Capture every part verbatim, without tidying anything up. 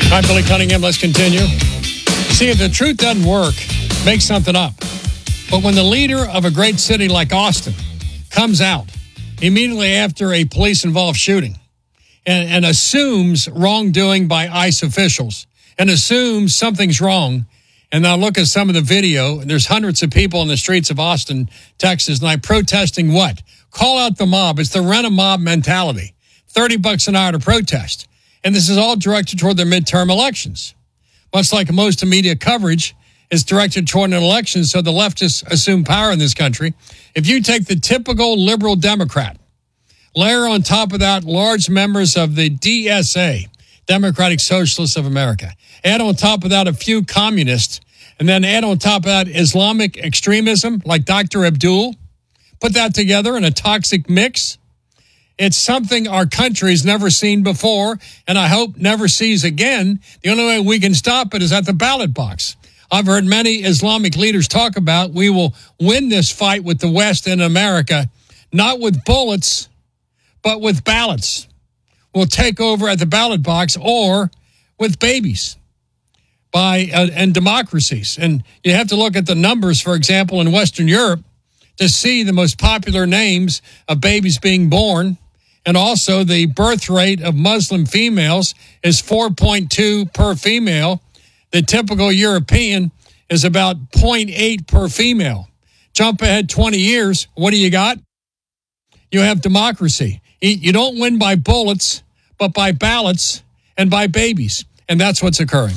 I'm Billy Cunningham. Let's continue. See, if the truth doesn't work, make something up. But when the leader of a great city like Austin comes out immediately after a police-involved shooting and, and assumes wrongdoing by ICE officials and assumes something's wrong, and now look at some of the video, and there's hundreds of people in the streets of Austin, Texas, tonight protesting what? Call out the mob. It's the rent-a-mob mentality. thirty bucks an hour to protest. And this is all directed toward the midterm elections. Much like most media coverage is directed toward an election so the leftists assume power in this country. If you take the typical liberal Democrat, layer on top of that large members of the D S A, Democratic Socialists of America, add on top of that a few communists, and then add on top of that Islamic extremism like Doctor Abdul, put that together in a toxic mix. It's something our country's never seen before, and I hope never sees again. The only way we can stop it is at the ballot box. I've heard many Islamic leaders talk about we will win this fight with the West and America, not with bullets, but with ballots. We'll take over at the ballot box or with babies by uh, and democracies. And you have to look at the numbers, for example, in Western Europe to see the most popular names of babies being born. And also the birth rate of Muslim females is four point two per female. The typical European is about zero point eight per female. Jump ahead twenty years, what do you got? You have democracy. You don't win by bullets, but by ballots and by babies. And that's what's occurring.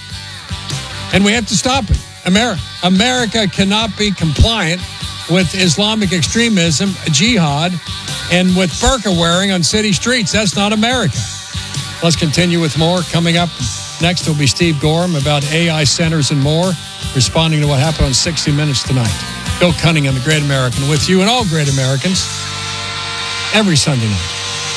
And we have to stop it. America, America cannot be compliant with Islamic extremism, jihad, and with burqa wearing on city streets. That's not America. Let's continue with more. Coming up next will be Steve Gorham about A I centers and more, responding to what happened on sixty minutes tonight. Bill Cunningham, the Great American, with you and all great Americans every Sunday night.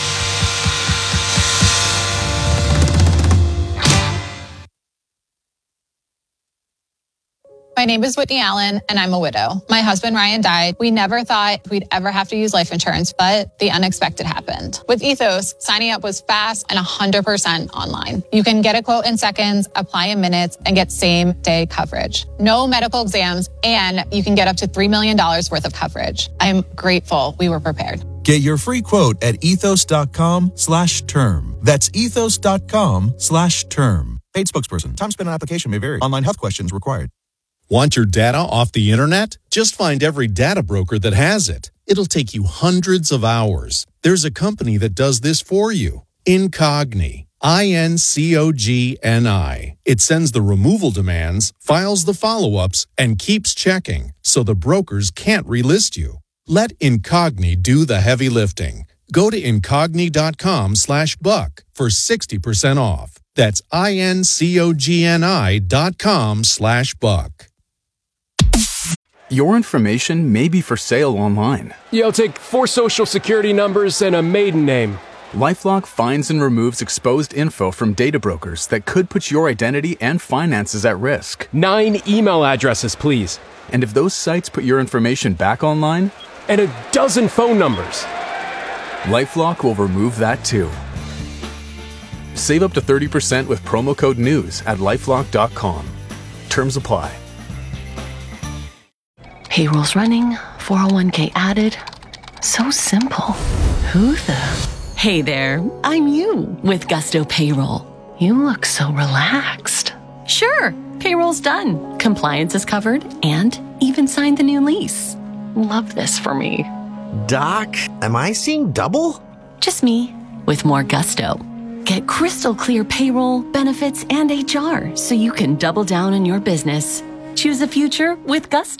My name is Whitney Allen, and I'm a widow. My husband, Ryan, died. We never thought we'd ever have to use life insurance, but the unexpected happened. With Ethos, signing up was fast and one hundred percent online. You can get a quote in seconds, apply in minutes, and get same-day coverage. No medical exams, and you can get up to three million dollars worth of coverage. I'm grateful we were prepared. Get your free quote at ethos.com slash term. That's ethos.com slash term. Paid spokesperson. Time spent on application may vary. Online health questions required. Want your data off the internet? Just find every data broker that has it. It'll take you hundreds of hours. There's a company that does this for you. Incogni. I N C O G N I. It sends the removal demands, files the follow-ups, and keeps checking, so the brokers can't relist you. Let Incogni do the heavy lifting. Go to incogni.com slash buck for sixty percent off. That's I-N-C-O-G-N-I dot com slash buck. Your information may be for sale online. Yeah, I'll take four social security numbers and a maiden name. LifeLock finds and removes exposed info from data brokers that could put your identity and finances at risk. Nine email addresses, please. And if those sites put your information back online? And a dozen phone numbers. LifeLock will remove that too. Save up to thirty percent with promo code NEWS at lifelock dot com. Terms apply. Payroll's running, four oh one k added. So simple. Who the? Hey there, I'm you with Gusto Payroll. You look so relaxed. Sure, payroll's done. Compliance is covered and even signed the new lease. Love this for me. Doc, am I seeing double? Just me with more gusto. Get crystal clear payroll, benefits, and H R so you can double down on your business. Choose a future with gusto.